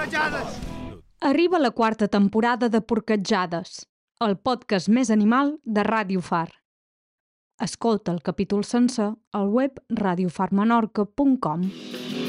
Porquetjades! Arriba la quarta temporada de Porquetjades, el podcast més animal de Ràdio Far. Escolta el capítol sencer al web radiofarmenorca.com.